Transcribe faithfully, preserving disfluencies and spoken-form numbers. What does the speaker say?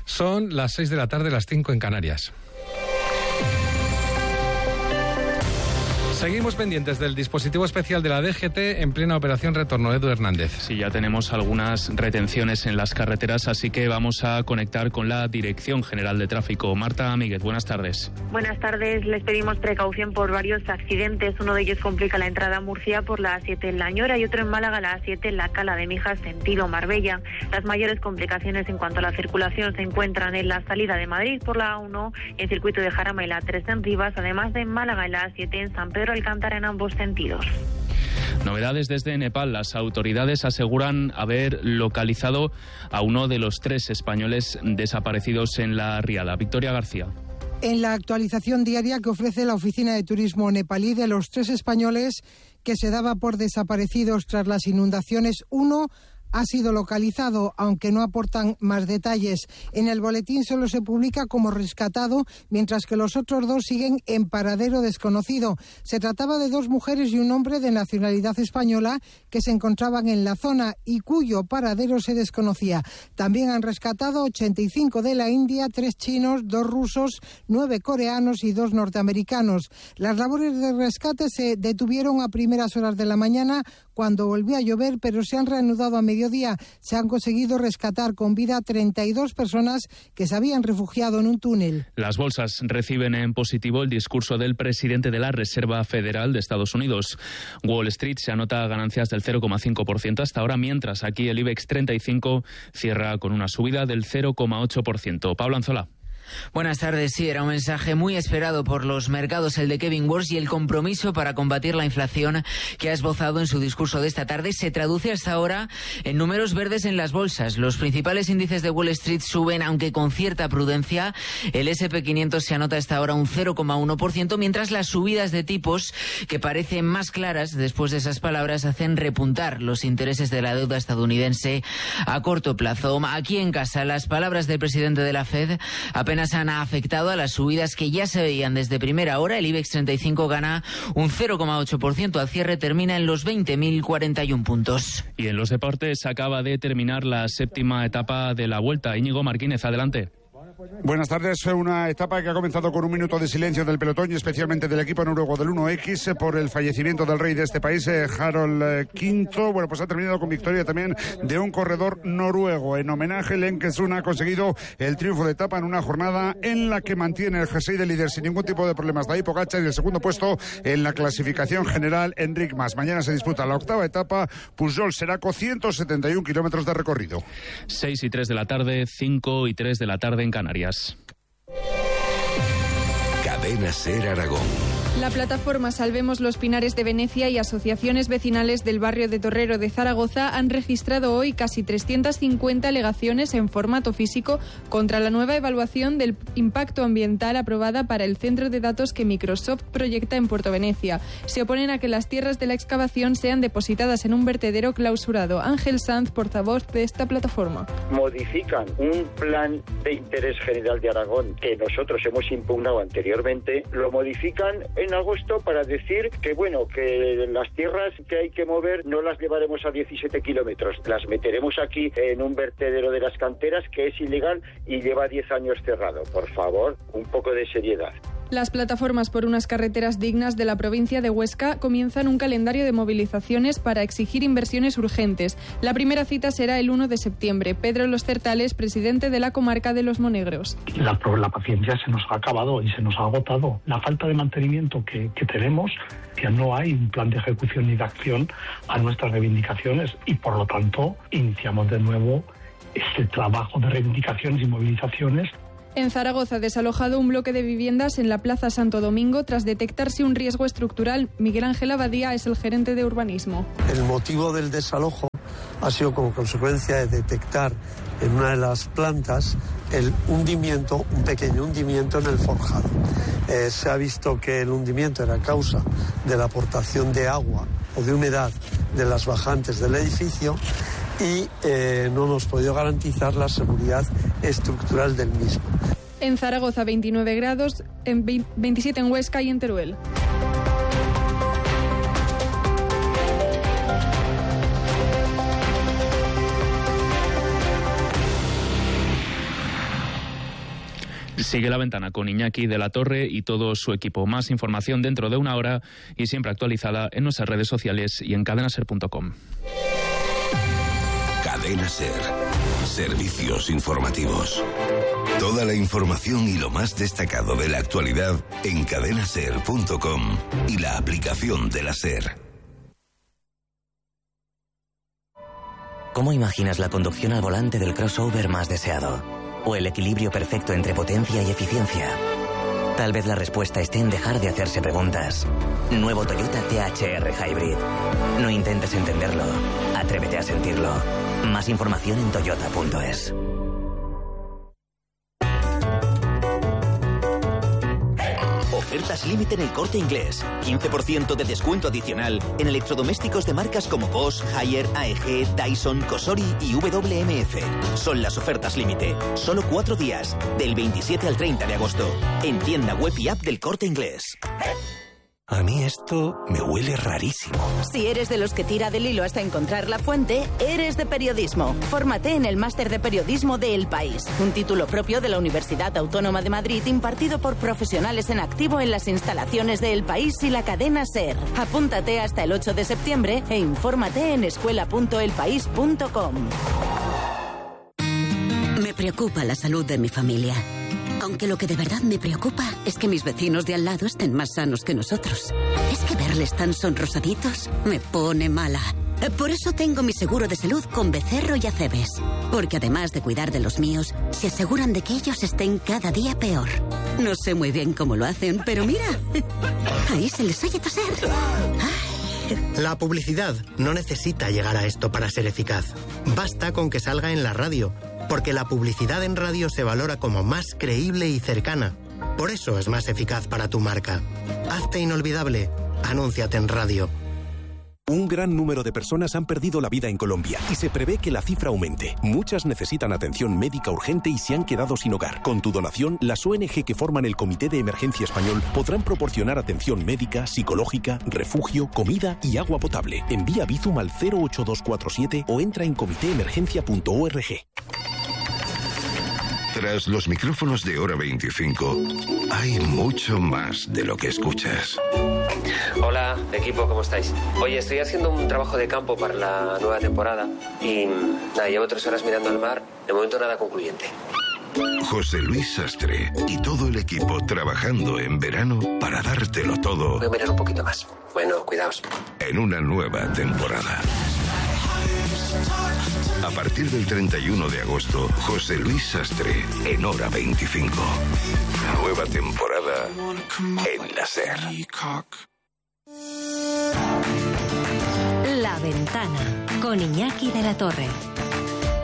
Son las seis de la tarde, las cinco en Canarias. Seguimos pendientes del dispositivo especial de la D G T en plena operación retorno. Edu Hernández. Sí, ya tenemos algunas retenciones en las carreteras, así que vamos a conectar con la Dirección General de Tráfico. Marta Míguez, buenas tardes. Buenas tardes. Les pedimos precaución por varios accidentes. Uno de ellos complica la entrada a Murcia por la A siete en La Ñora y otro en Málaga, la A siete en la Cala de Mijas, sentido Marbella. Las mayores complicaciones en cuanto a la circulación se encuentran en la salida de Madrid por la A uno, en circuito de Jarama y la A tres en Rivas, además de en Málaga en la A siete en San Pedro Alcántara en ambos sentidos. Novedades desde Nepal. Las autoridades aseguran haber localizado a uno de los tres españoles desaparecidos en la riada. Victoria García. En la actualización diaria que ofrece la Oficina de Turismo nepalí de los tres españoles que se daba por desaparecidos tras las inundaciones, uno ha sido localizado, aunque no aportan más detalles. En el boletín solo se publica como rescatado, mientras que los otros dos siguen en paradero desconocido. Se trataba de dos mujeres y un hombre de nacionalidad española que se encontraban en la zona y cuyo paradero se desconocía. También han rescatado ochenta y cinco de la India, tres chinos, dos rusos, nueve coreanos y dos norteamericanos. Las labores de rescate se detuvieron a primeras horas de la mañana cuando volvió a llover, pero se han reanudado a mediodía. Se han conseguido rescatar con vida treinta y dos personas que se habían refugiado en un túnel. Las bolsas reciben en positivo el discurso del presidente de la Reserva Federal de Estados Unidos. Wall Street se anota ganancias del cero coma cinco por ciento hasta ahora, mientras aquí el IBEX treinta y cinco cierra con una subida del cero coma ocho por ciento. Pablo Anzola. Buenas tardes. Sí, era un mensaje muy esperado por los mercados, el de Kevin Warsh, y el compromiso para combatir la inflación que ha esbozado en su discurso de esta tarde se traduce hasta ahora en números verdes en las bolsas. Los principales índices de Wall Street suben, aunque con cierta prudencia. El ese and pe quinientos se anota hasta ahora un cero coma uno por ciento, mientras las subidas de tipos, que parecen más claras después de esas palabras, hacen repuntar los intereses de la deuda estadounidense a corto plazo. Aquí en casa, las palabras del presidente de la Fed apenas han afectado a las subidas que ya se veían desde primera hora. El IBEX treinta y cinco gana un cero coma ocho por ciento. Al cierre termina en los veinte mil cuarenta y uno puntos. Y en los deportes acaba de terminar la séptima etapa de la Vuelta. Íñigo Martínez, adelante. Buenas tardes. Una etapa que ha comenzado con un minuto de silencio del pelotón y especialmente del equipo noruego del uno equis por el fallecimiento del rey de este país, Harald quinto. Bueno, pues ha terminado con victoria también de un corredor noruego. En homenaje, Lenkesund ha conseguido el triunfo de etapa en una jornada en la que mantiene el jersey de líder sin ningún tipo de problemas. De ahí Pogačar y el segundo puesto en la clasificación general, Enric Mas. Mañana se disputa la octava etapa, Pujol-Seraco, ciento setenta y un kilómetros de recorrido. seis y tres de la tarde, cinco y tres de la tarde en Canarias. Cadena Ser Aragón. La plataforma Salvemos los Pinares de Venecia y asociaciones vecinales del barrio de Torrero de Zaragoza han registrado hoy casi trescientas cincuenta alegaciones en formato físico contra la nueva evaluación del impacto ambiental aprobada para el centro de datos que Microsoft proyecta en Puerto Venecia. Se oponen a que las tierras de la excavación sean depositadas en un vertedero clausurado. Ángel Sanz, portavoz de esta plataforma. Modifican un plan de interés general de Aragón que nosotros hemos impugnado anteriormente, lo modifican en agosto para decir que, bueno, que las tierras que hay que mover no las llevaremos a diecisiete kilómetros, las meteremos aquí en un vertedero de las canteras que es ilegal y lleva diez años cerrado. Por favor, un poco de seriedad. Las plataformas por unas carreteras dignas de la provincia de Huesca comienzan un calendario de movilizaciones para exigir inversiones urgentes. La primera cita será el uno de septiembre. Pedro Los Certales, presidente de la comarca de Los Monegros. La, la paciencia se nos ha acabado y se nos ha agotado. La falta de mantenimiento que, que tenemos, que no hay un plan de ejecución ni de acción a nuestras reivindicaciones y, por lo tanto, iniciamos de nuevo este trabajo de reivindicaciones y movilizaciones. En Zaragoza ha desalojado un bloque de viviendas en la Plaza Santo Domingo tras detectarse un riesgo estructural. Miguel Ángel Abadía es el gerente de urbanismo. El motivo del desalojo ha sido como consecuencia de detectar en una de las plantas el hundimiento, un pequeño hundimiento en el forjado. Eh, se ha visto que el hundimiento era causa de la aportación de agua o de humedad de las bajantes del edificio y eh, no hemos podido garantizar la seguridad estructural del mismo. En Zaragoza veintinueve grados, en veintisiete en Huesca y en Teruel. Sigue La Ventana con Iñaki de la Torre y todo su equipo. Más información dentro de una hora y siempre actualizada en nuestras redes sociales y en cadena ser punto com. Cadena Ser. Servicios informativos. Toda la información y lo más destacado de la actualidad en cadena ser punto com y la aplicación de la SER. ¿Cómo imaginas la conducción al volante del crossover más deseado? ¿O el equilibrio perfecto entre potencia y eficiencia? Tal vez la respuesta esté en dejar de hacerse preguntas. Nuevo Toyota T H R Hybrid. No intentes entenderlo. Atrévete a sentirlo. Más información en toyota punto es. Ofertas límite en El Corte Inglés. quince por ciento de descuento adicional en electrodomésticos de marcas como Bosch, Haier, A E G, Dyson, Cosori y W M F. Son las ofertas límite. Solo cuatro días, del veintisiete al treinta de agosto. En tienda web y app del Corte Inglés. A mí esto me huele rarísimo. Si eres de los que tira del hilo hasta encontrar la fuente, eres de periodismo. Fórmate en el Máster de Periodismo de El País, un título propio de la Universidad Autónoma de Madrid impartido por profesionales en activo en las instalaciones de El País y la cadena SER. Apúntate hasta el ocho de septiembre e infórmate en escuela punto el país punto com. Me preocupa la salud de mi familia. Aunque lo que de verdad me preocupa es que mis vecinos de al lado estén más sanos que nosotros. Es que verles tan sonrosaditos me pone mala. Por eso tengo mi seguro de salud con Becerro y Acebes. Porque además de cuidar de los míos, se aseguran de que ellos estén cada día peor. No sé muy bien cómo lo hacen, pero mira, ahí se les oye toser. La publicidad no necesita llegar a esto para ser eficaz. Basta con que salga en la radio. Porque la publicidad en radio se valora como más creíble y cercana. Por eso es más eficaz para tu marca. Hazte inolvidable. Anúnciate en radio. Un gran número de personas han perdido la vida en Colombia y se prevé que la cifra aumente. Muchas necesitan atención médica urgente y se han quedado sin hogar. Con tu donación, las O N G que forman el Comité de Emergencia Español podrán proporcionar atención médica, psicológica, refugio, comida y agua potable. Envía Bizum al cero ocho dos cuatro siete o entra en comité emergencia punto org. Tras los micrófonos de Hora veinticinco, hay mucho más de lo que escuchas. Hola, equipo, ¿cómo estáis? Oye, estoy haciendo un trabajo de campo para la nueva temporada y nada, llevo tres horas mirando al mar, de momento nada concluyente. José Luis Sastre y todo el equipo trabajando en verano para dártelo todo. Voy a mirar un poquito más. Bueno, cuidaos. En una nueva temporada. A partir del treinta y uno de agosto, José Luis Sastre en Hora veinticinco. Nueva temporada en la SER. La Ventana con Iñaki de la Torre.